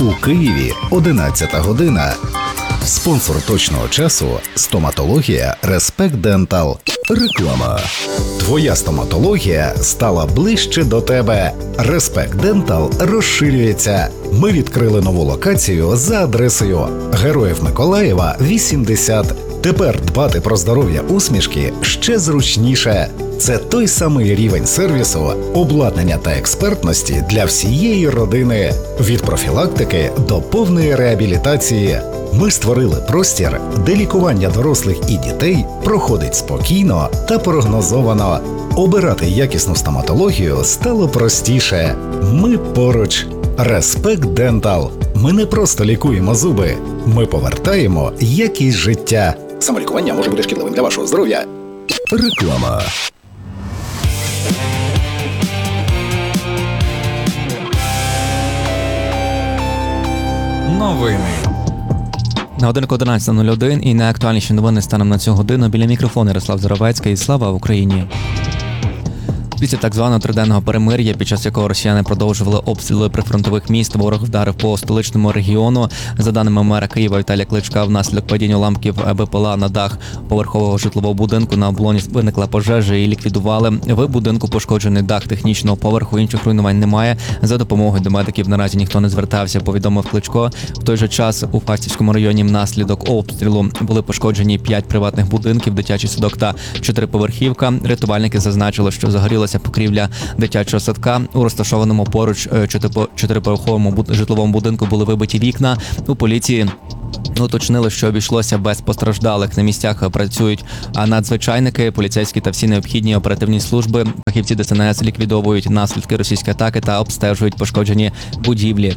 У Києві 11 година. Спонсор точного часу – стоматологія Respect Dental. Реклама. Твоя стоматологія стала ближче до тебе. Respect Dental розширюється. Ми відкрили нову локацію за адресою Героїв Миколаєва, 80. Тепер дбати про здоров'я усмішки ще зручніше. Це той самий рівень сервісу, обладнання та експертності для всієї родини. Від профілактики до повної реабілітації. Ми створили простір, де лікування дорослих і дітей проходить спокійно та прогнозовано. Обирати якісну стоматологію стало простіше. Ми поруч. Respect Dental. Ми не просто лікуємо зуби. Ми повертаємо якість життя. Самолікування може бути шкідливим для вашого здоров'я. Реклама. Новини. На годинку 11:01 і найактуальніші новини станом на цю годину. Біля мікрофону Ярослав Заровецький. Слава Україні! Після так званого триденного перемир'я, під час якого росіяни продовжували обстріли прифронтових міст, ворог вдарив по столичному регіону. За даними мера Києва Віталія Кличка, внаслідок падіння уламків БПЛА на дах поверхового житлового будинку на оболоні виникла пожежа і ліквідували. В будинку пошкоджений дах технічного поверху, інших руйнувань немає. За допомогою до медиків наразі ніхто не звертався, повідомив Кличко. В той же час у Фастівському районі внаслідок обстрілу були пошкоджені 5 приватних будинків, дитячий садок та 4-поверхівка. Рятувальники зазначили, що загорілася покрівля дитячого садка. У розташованому поруч 4-поверховому житловому будинку були вибиті вікна. У поліції уточнили, що обійшлося без постраждалих. На місцях працюють надзвичайники, поліцейські та всі необхідні оперативні служби. Фахівці ДСНС ліквідовують наслідки російської атаки та обстежують пошкоджені будівлі.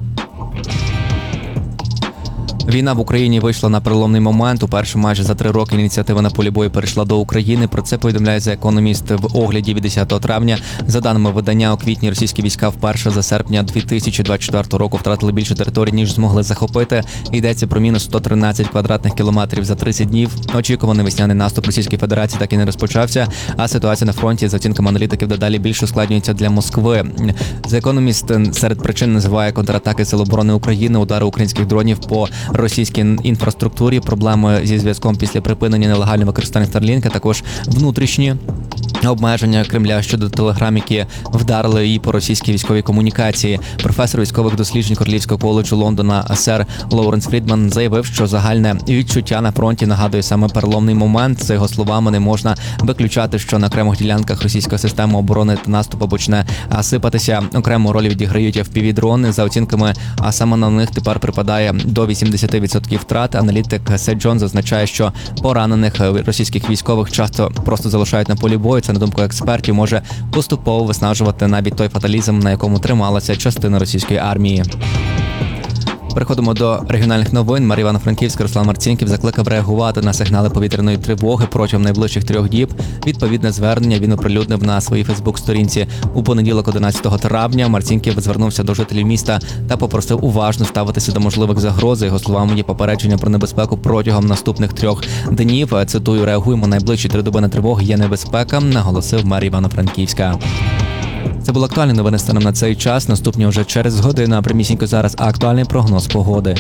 Війна в Україні вийшла на переломний момент. Уперше майже за 3 роки ініціатива на полі бою перейшла до України. Про це повідомляє The Economist в огляді від 10 травня. За даними видання, у квітні російські війська вперше за серпня 2024 року втратили більше територій, ніж змогли захопити. Йдеться про мінус 113 квадратних кілометрів за 30 днів. Очікуваний весняний наступ Російської Федерації так і не розпочався, а ситуація на фронті, за оцінками аналітиків, дедалі більше ускладнюється для Москви. The Economist серед причин називає контратаки Сил оборони України, удари українських дронів по російській інфраструктурі, проблеми зі зв'язком після припинення нелегального використання Старлінка, також внутрішні обмеження Кремля щодо телеграм, які вдарили і по російській військовій комунікації. Професор військових досліджень Королівського коледжу Лондона сер Лоуренс Фрідман заявив, що загальне відчуття на фронті нагадує саме переломний момент. За його словами, не можна виключати, що на окремих ділянках російська система оборони та наступу почне сипатися. Окрему роль відіграють FPV-дрони. За оцінками, а саме на них тепер припадає до 80% втрат. Аналітик Сет Джон зазначає, що поранених російських військових часто просто залишають на полі бою. Це, на думку експертів, може поступово виснажувати навіть той фаталізм, на якому трималася частина російської армії. Переходимо до регіональних новин. Мер Івано-Франківська Руслан Марцінків закликав реагувати на сигнали повітряної тривоги протягом найближчих 3 діб. Відповідне звернення він оприлюднив на своїй Фейсбук-сторінці. У понеділок, 11 травня, Марцінків звернувся до жителів міста та попросив уважно ставитися до можливих загроз. За його словами, є попередження про небезпеку протягом наступних 3 днів. Цитую: «Реагуємо, найближчі 3 доби на тривоги, є небезпека», наголосив мер Івано-Франківська. Це були актуальні новини станом на цей час. Наступні вже через годину, а прямісінько зараз актуальний прогноз погоди.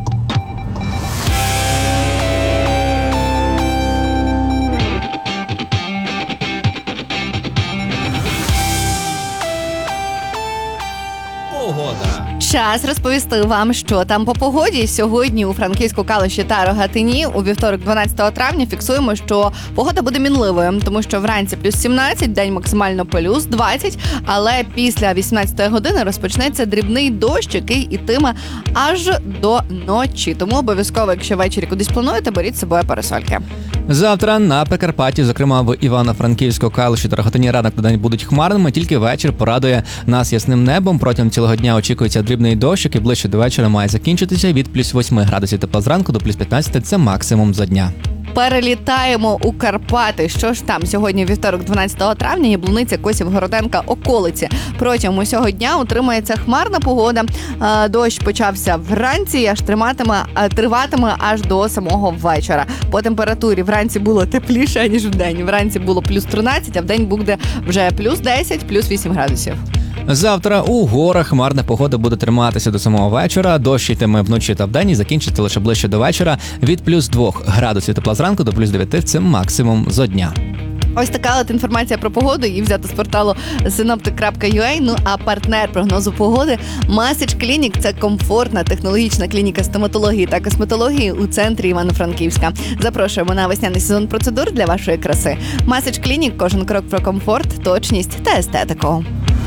Час розповісти вам, що там по погоді. Сьогодні у Франківську, Калуші та Рогатині у вівторок 12 травня фіксуємо, що погода буде мінливою, тому що вранці плюс 17, день максимально плюс 20, але після 18 години розпочнеться дрібний дощ, який ітиме аж до ночі. Тому обов'язково, якщо ввечері кудись плануєте, беріть з собою парасольки. Завтра на Прикарпатті, зокрема в Івано-Франківську, Калуші та Рогатині, ранок та день будуть хмарними, тільки вечір порадує нас ясним небом. Протягом цілого дня очікується дрібний дощ, який ближче до вечора має закінчитися. Від плюс 8 градусів тепла зранку до плюс 15 – це максимум за дня. Перелітаємо у Карпати. Що ж там? Сьогодні вівторок 12 травня, Яблуниця, Косів, Городенка, околиці. Протягом усього дня утримується хмарна погода. Дощ почався вранці, аж триватиме аж до самого вечора. По температурі вранці було тепліше, ніж вдень. Вранці було плюс 13, а вдень буде вже плюс 10, плюс 8 градусів. Завтра у горах хмарна погода буде триматися до самого вечора. Дощ йтиме вночі та вдень і закінчиться лише ближче до вечора. Від плюс 2 градусів тепла зранку до плюс 9 – це максимум зо дня. Ось така от інформація про погоду і взята з порталу synoptic.ua. Ну а партнер прогнозу погоди Message Clinic – це комфортна технологічна клініка стоматології та косметології у центрі Івано-Франківська. Запрошуємо на весняний сезон процедур для вашої краси. Message Clinic – кожен крок про комфорт, точність та естетику.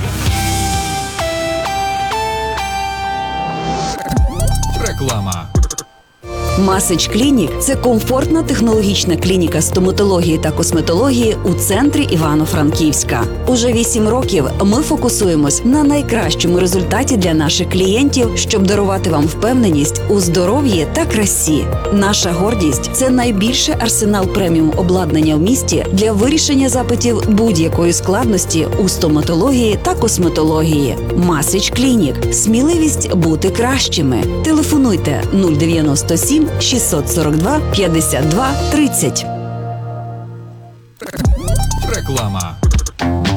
Реклама. Message Clinic – це комфортна технологічна клініка стоматології та косметології у центрі Івано-Франківська. Уже 8 років ми фокусуємось на найкращому результаті для наших клієнтів, щоб дарувати вам впевненість у здоров'ї та красі. Наша гордість – це найбільший арсенал преміум обладнання в місті для вирішення запитів будь-якої складності у стоматології та косметології. Message Clinic – сміливість бути кращими. Телефонуйте 097 642 52 30. Реклама.